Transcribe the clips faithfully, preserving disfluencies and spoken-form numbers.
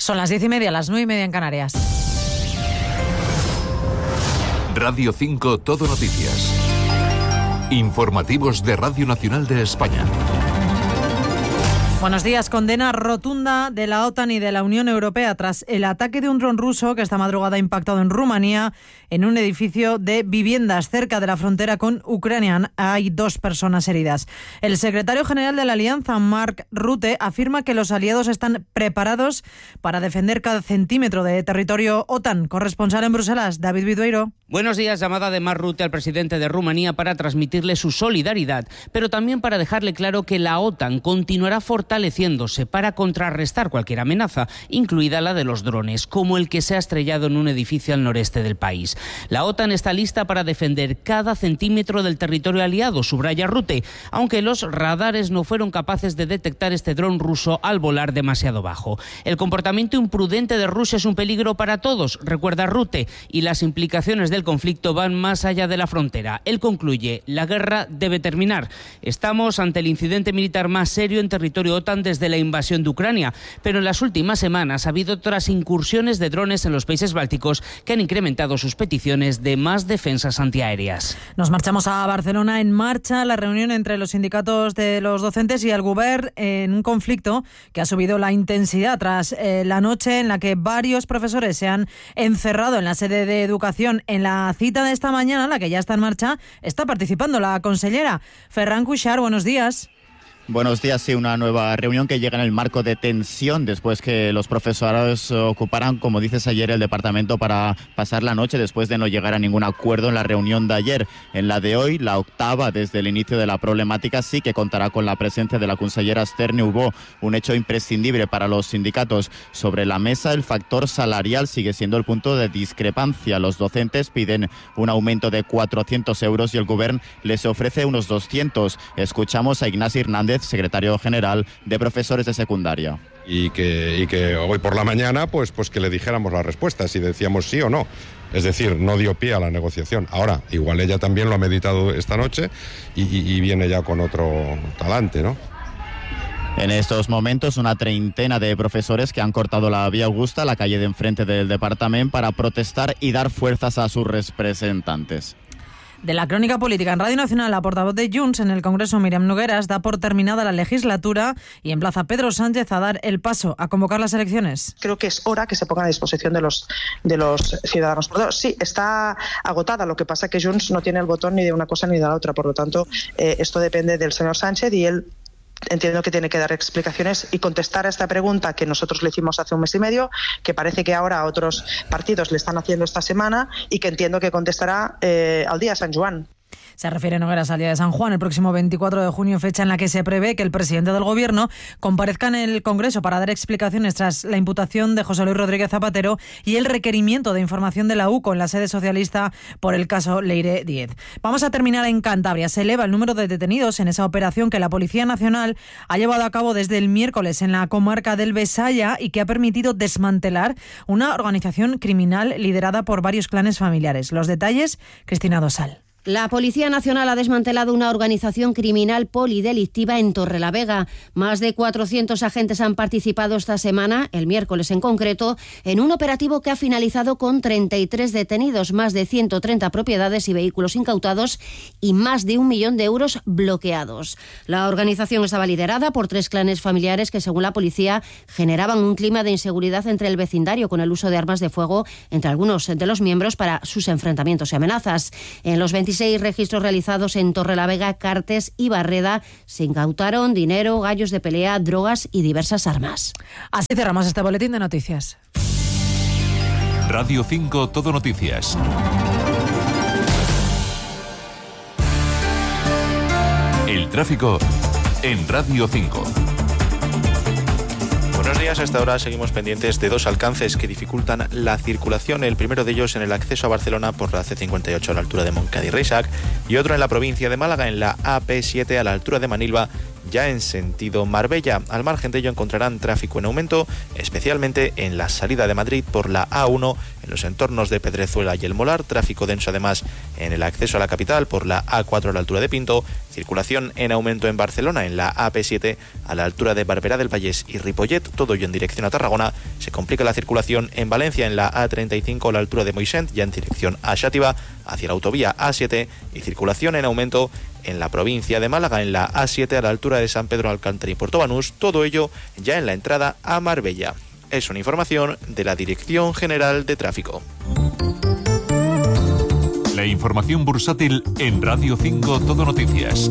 Son las diez y media, las nueve y media en Canarias. Radio cinco Todo Noticias. Informativos de Radio Nacional de España. Buenos días. Condena rotunda de la OTAN y de la Unión Europea tras el ataque de un dron ruso que esta madrugada ha impactado en Rumanía en un edificio de viviendas cerca de la frontera con Ucrania. Hay dos personas heridas. El secretario general de la Alianza, Mark Rutte, afirma que los aliados están preparados para defender cada centímetro de territorio OTAN. Corresponsal en Bruselas, David Vidueiro. Buenos días. Llamada de Mark Rutte al presidente de Rumanía para transmitirle su solidaridad, pero también para dejarle claro que la OTAN continuará fortaleciéndose para contrarrestar cualquier amenaza, incluida la de los drones, como el que se ha estrellado en un edificio al noreste del país. La OTAN está lista para defender cada centímetro del territorio aliado, subraya Rutte, aunque los radares no fueron capaces de detectar este dron ruso al volar demasiado bajo. El comportamiento imprudente de Rusia es un peligro para todos, recuerda Rutte, y las implicaciones del conflicto van más allá de la frontera. Él concluye: la guerra debe terminar. Estamos ante el incidente militar más serio en territorio OTAN desde la invasión de Ucrania, pero en las últimas semanas ha habido otras incursiones de drones en los países bálticos que han incrementado sus peticiones de más defensas antiaéreas. Nos marchamos a Barcelona. En marcha la reunión entre los sindicatos de los docentes y el Govern en un conflicto que ha subido la intensidad tras eh, la noche en la que varios profesores se han encerrado en la sede de educación. En la cita de esta mañana, la que ya está en marcha, está participando la consellera. Ferran Cuixart, buenos días. Buenos días. Sí, una nueva reunión que llega en el marco de tensión después que los profesorados ocuparan, como dices ayer, el departamento para pasar la noche después de no llegar a ningún acuerdo en la reunión de ayer. En la de hoy, la octava desde el inicio de la problemática, sí que contará con la presencia de la consellera Stern. Hubo un hecho imprescindible para los sindicatos. Sobre la mesa, el factor salarial sigue siendo el punto de discrepancia. Los docentes piden un aumento de cuatrocientos euros y el Govern les ofrece unos doscientos. Escuchamos a Ignasi Hernández, secretario general de profesores de secundaria. Y que, y que hoy por la mañana pues, pues que le dijéramos la respuesta, si decíamos sí o no. Es decir, no dio pie a la negociación. Ahora, igual ella también lo ha meditado esta noche y, y, y viene ya con otro talante, ¿no? En estos momentos, una treintena de profesores que han cortado la Vía Augusta, la calle de enfrente del departamento, para protestar y dar fuerzas a sus representantes. De la crónica política en Radio Nacional, la portavoz de Junts en el Congreso, Míriam Nogueras, da por terminada la legislatura y emplaza a Pedro Sánchez a dar el paso a convocar las elecciones. Creo que es hora que se ponga a disposición de los de los ciudadanos. Sí, está agotada, lo que pasa es que Junts no tiene el botón ni de una cosa ni de la otra, por lo tanto, eh, esto depende del señor Sánchez y él entiendo que tiene que dar explicaciones y contestar a esta pregunta que nosotros le hicimos hace un mes y medio, que parece que ahora otros partidos le están haciendo esta semana y que entiendo que contestará eh, al día de San Juan. Se refiere Nogueras al día de San Juan, el próximo veinticuatro de junio, fecha en la que se prevé que el presidente del Gobierno comparezca en el Congreso para dar explicaciones tras la imputación de José Luis Rodríguez Zapatero y el requerimiento de información de la U C O en la sede socialista por el caso Leire Díez. Vamos a terminar en Cantabria. Se eleva el número de detenidos en esa operación que la Policía Nacional ha llevado a cabo desde el miércoles en la comarca del Besaya y que ha permitido desmantelar una organización criminal liderada por varios clanes familiares. Los detalles, Cristina Dosal. La Policía Nacional ha desmantelado una organización criminal polidelictiva en Torrelavega. Más de cuatrocientos agentes han participado esta semana, el miércoles en concreto, en un operativo que ha finalizado con treinta y tres detenidos, más de ciento treinta propiedades y vehículos incautados y más de un millón de euros bloqueados. La organización estaba liderada por tres clanes familiares que, según la policía, generaban un clima de inseguridad entre el vecindario con el uso de armas de fuego entre algunos de los miembros para sus enfrentamientos y amenazas. En los veintiséis registros realizados en Torrelavega, Cartes y Barreda se incautaron dinero, gallos de pelea, drogas y diversas armas. Así cerramos este boletín de noticias. Radio cinco Todo Noticias. El tráfico en Radio cinco. Buenos días, a esta hora seguimos pendientes de dos alcances que dificultan la circulación. El primero de ellos en el acceso a Barcelona por la C cincuenta y ocho a la altura de Montcada y Reixac y otro en la provincia de Málaga en la A P siete a la altura de Manilva ya en sentido Marbella. Al margen de ello encontrarán tráfico en aumento, especialmente en la salida de Madrid por la A uno, en los entornos de Pedrezuela y El Molar, tráfico denso además en el acceso a la capital por la A cuatro a la altura de Pinto, circulación en aumento en Barcelona en la A P siete a la altura de Barberá del Vallès y Ripollet, todo ello en dirección a Tarragona. Se complica la circulación en Valencia en la A treinta y cinco a la altura de Moixent, ya en dirección a Xàtiva, hacia la autovía A siete, y circulación en aumento en la provincia de Málaga en la A siete a la altura de San Pedro Alcántara y Puerto Banús, todo ello ya en la entrada a Marbella. Es una información de la Dirección General de Tráfico. La información bursátil en Radio cinco Todo Noticias.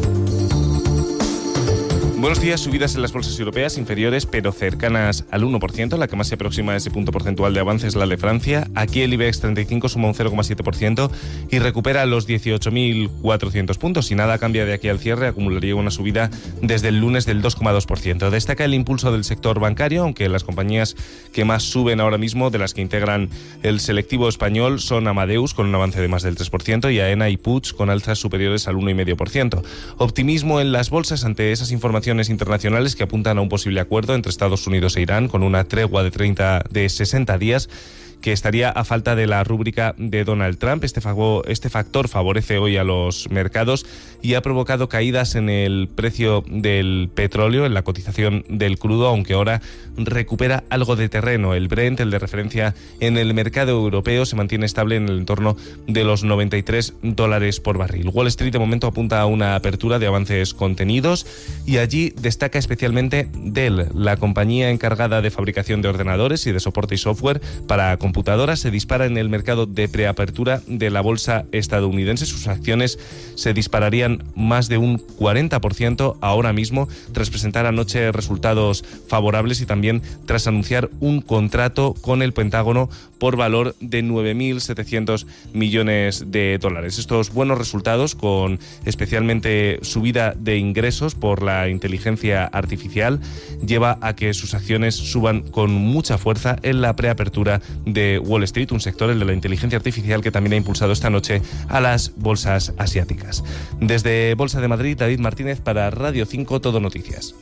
Buenos días. Subidas en las bolsas europeas inferiores pero cercanas al uno por ciento. La que más se aproxima a ese punto porcentual de avance es la de Francia. Aquí el IBEX treinta y cinco suma un cero coma siete por ciento y recupera los dieciocho mil cuatrocientos puntos. Si nada cambia de aquí al cierre, acumularía una subida desde el lunes del dos coma dos por ciento. Destaca el impulso del sector bancario, aunque las compañías que más suben ahora mismo, de las que integran el selectivo español, son Amadeus, con un avance de más del tres por ciento, y Aena y Puig, con alzas superiores al uno coma cinco por ciento. Optimismo en las bolsas ante esas informaciones internacionales que apuntan a un posible acuerdo entre Estados Unidos e Irán, con una tregua de treinta de sesenta días que estaría a falta de la rúbrica de Donald Trump. Este, fago, este factor favorece hoy a los mercados y ha provocado caídas en el precio del petróleo, en la cotización del crudo, aunque ahora recupera algo de terreno. El Brent, el de referencia en el mercado europeo, se mantiene estable en el entorno de los noventa y tres dólares por barril. Wall Street de momento apunta a una apertura de avances contenidos y allí destaca especialmente Dell, la compañía encargada de fabricación de ordenadores y de soporte y software para computadoras. Se dispara en el mercado de preapertura de la bolsa estadounidense. Sus acciones se dispararían más de un cuarenta por ciento ahora mismo, tras presentar anoche resultados favorables y también tras anunciar un contrato con el Pentágono por valor de nueve mil setecientos millones de dólares. Estos buenos resultados, con especialmente subida de ingresos por la inteligencia artificial, lleva a que sus acciones suban con mucha fuerza en la preapertura de de Wall Street, un sector, el de la inteligencia artificial, que también ha impulsado esta noche a las bolsas asiáticas. Desde Bolsa de Madrid, David Martínez para Radio cinco Todo Noticias.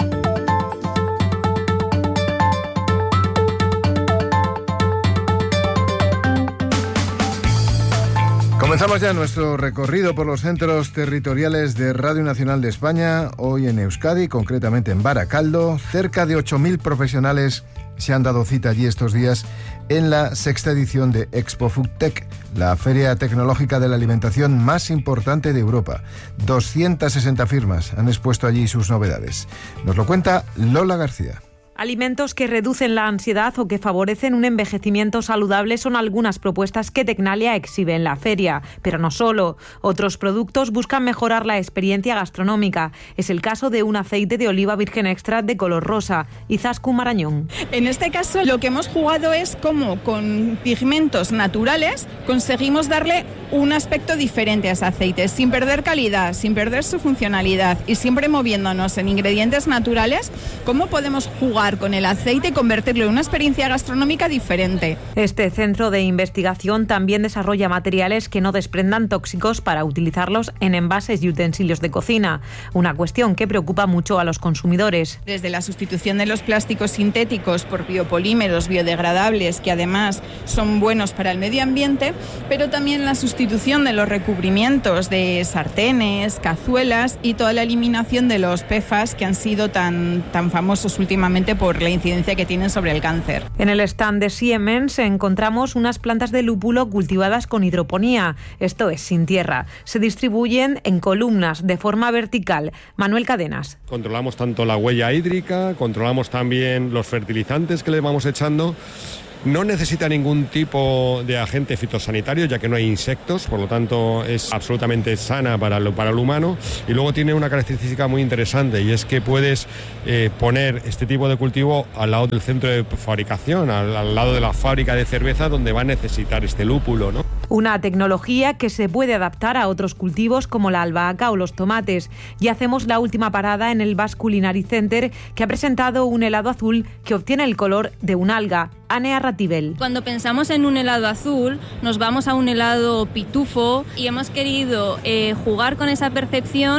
Comenzamos ya nuestro recorrido por los centros territoriales de Radio Nacional de España. Hoy en Euskadi, concretamente en Baracaldo, cerca de ocho mil profesionales se han dado cita allí estos días en la sexta edición de Expo Foodtech, la feria tecnológica de la alimentación más importante de Europa. doscientas sesenta firmas han expuesto allí sus novedades. Nos lo cuenta Lola García. Alimentos que reducen la ansiedad o que favorecen un envejecimiento saludable son algunas propuestas que Tecnalia exhibe en la feria, pero no solo. Otros productos buscan mejorar la experiencia gastronómica. Es el caso de un aceite de oliva virgen extra de color rosa. Izaskun Marañón. En este caso lo que hemos jugado es cómo con pigmentos naturales conseguimos darle un aspecto diferente a ese aceite, sin perder calidad, sin perder su funcionalidad y siempre moviéndonos en ingredientes naturales. ¿Cómo podemos jugar con el aceite y convertirlo en una experiencia gastronómica diferente? Este centro de investigación también desarrolla materiales que no desprendan tóxicos para utilizarlos en envases y utensilios de cocina, una cuestión que preocupa mucho a los consumidores. Desde la sustitución de los plásticos sintéticos por biopolímeros biodegradables, que además son buenos para el medio ambiente, pero también la sustitución de los recubrimientos de sartenes, cazuelas y toda la eliminación de los P F A S que han sido tan, tan famosos últimamente por la incidencia que tienen sobre el cáncer. En el stand de Siemens encontramos unas plantas de lúpulo cultivadas con hidroponía, esto es, sin tierra. Se distribuyen en columnas de forma vertical. Manuel Cadenas. Controlamos tanto la huella hídrica, controlamos también los fertilizantes que le vamos echando. No necesita ningún tipo de agente fitosanitario, ya que no hay insectos, por lo tanto es absolutamente sana para el, para el humano. Y luego tiene una característica muy interesante, y es que puedes eh, poner este tipo de cultivo al lado del centro de fabricación, al, al lado de la fábrica de cerveza, donde va a necesitar este lúpulo, ¿no? Una tecnología que se puede adaptar a otros cultivos como la albahaca o los tomates. Y hacemos la última parada en el Basque Culinary Center, que ha presentado un helado azul que obtiene el color de un alga. Anea Ratibel. Cuando pensamos en un helado azul, nos vamos a un helado pitufo y hemos querido eh, jugar con esa percepción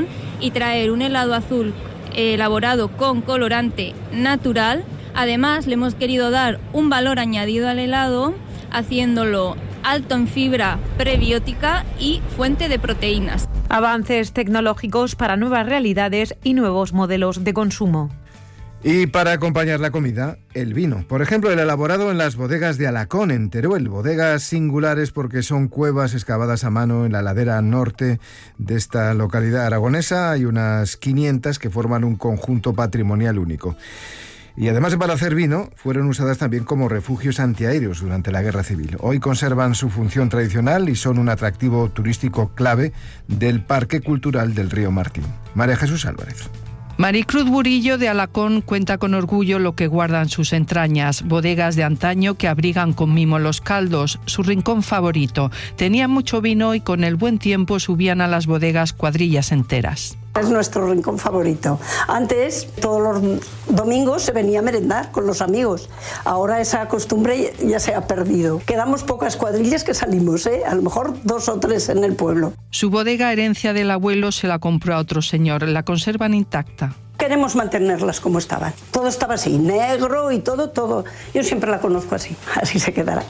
y traer un helado azul elaborado con colorante natural. Además, le hemos querido dar un valor añadido al helado, haciéndolo alto en fibra prebiótica y fuente de proteínas. Avances tecnológicos para nuevas realidades y nuevos modelos de consumo. Y para acompañar la comida, el vino. Por ejemplo, el elaborado en las bodegas de Alacón, en Teruel. Bodegas singulares porque son cuevas excavadas a mano en la ladera norte de esta localidad aragonesa. Hay unas quinientas que forman un conjunto patrimonial único. Y además de para hacer vino, fueron usadas también como refugios antiaéreos durante la Guerra Civil. Hoy conservan su función tradicional y son un atractivo turístico clave del Parque Cultural del Río Martín. María Jesús Álvarez. Maricruz Burillo de Alacón cuenta con orgullo lo que guardan sus entrañas, bodegas de antaño que abrigan con mimo los caldos, su rincón favorito. Tenían mucho vino y con el buen tiempo subían a las bodegas cuadrillas enteras. Es nuestro rincón favorito. Antes, todos los domingos se venía a merendar con los amigos. Ahora esa costumbre ya se ha perdido. Quedamos pocas cuadrillas que salimos, ¿eh? A lo mejor dos o tres en el pueblo. Su bodega, herencia del abuelo, se la compró a otro señor. La conservan intacta. Queremos mantenerlas como estaban. Todo estaba así, negro y todo, todo. Yo siempre la conozco así. Así se quedará.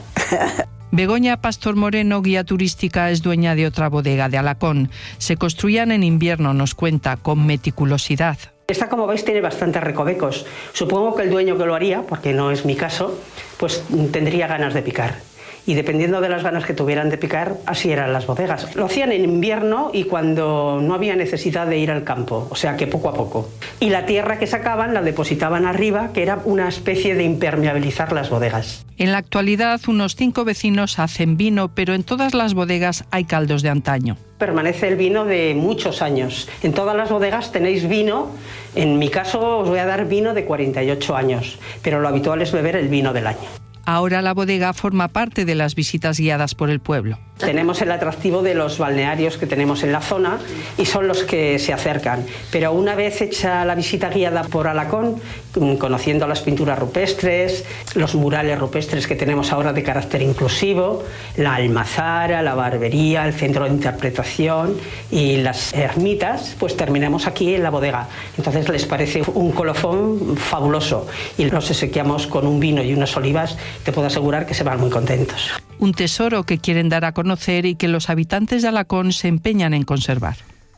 Begoña Pastor Moreno, guía turística, es dueña de otra bodega de Alacón. Se construían en invierno, nos cuenta, con meticulosidad. Esta, como veis, tiene bastantes recovecos. Supongo que el dueño que lo haría, porque no es mi caso, pues tendría ganas de picar. Y dependiendo de las ganas que tuvieran de picar, así eran las bodegas. Lo hacían en invierno y cuando no había necesidad de ir al campo, o sea que poco a poco. Y la tierra que sacaban la depositaban arriba, que era una especie de impermeabilizar las bodegas. En la actualidad, unos cinco vecinos hacen vino, pero en todas las bodegas hay caldos de antaño. Permanece el vino de muchos años. En todas las bodegas tenéis vino. En mi caso os voy a dar vino de cuarenta y ocho años, pero lo habitual es beber el vino del año. Ahora la bodega forma parte de las visitas guiadas por el pueblo. Tenemos el atractivo de los balnearios que tenemos en la zona y son los que se acercan. Pero una vez hecha la visita guiada por Alacón, conociendo las pinturas rupestres, los murales rupestres que tenemos ahora de carácter inclusivo, la almazara, la barbería, el centro de interpretación y las ermitas, pues terminamos aquí en la bodega. Entonces les parece un colofón fabuloso y los exequiamos con un vino y unas olivas. Te puedo asegurar que se van muy contentos. Un tesoro que quieren dar a conocer y que los habitantes de Alacón se empeñan en conservar.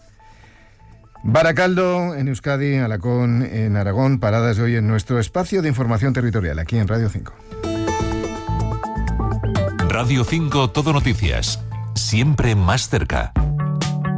Baracaldo en Euskadi, Alacón en Aragón, paradas hoy en nuestro espacio de información territorial, aquí en Radio cinco. Radio cinco Todo Noticias, siempre más cerca.